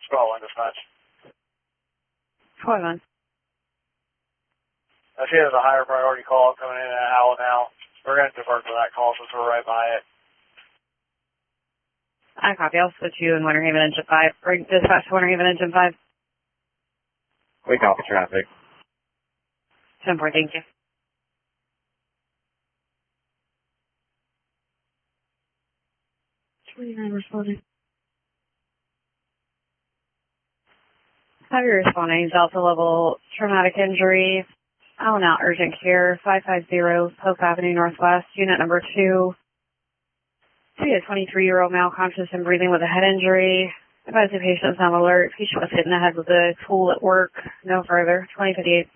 Scotland dispatch. Hold on. I see there's a higher priority call coming in at Howell now. We're going to divert to that call since we're right by it. I copy. I'll switch you in Winter Haven Engine 5. Or dispatch to Winter Haven Engine 5. We copy traffic. 10-4, thank you. 29 responding. Have you responding, Delta level traumatic injury. Oh, now urgent care, 550 Pope Avenue Northwest, unit number 2. See a 23-year-old male conscious and breathing with a head injury. Advise the patient is on alert. Patient was hit in the head with a tool at work. No further. 2058.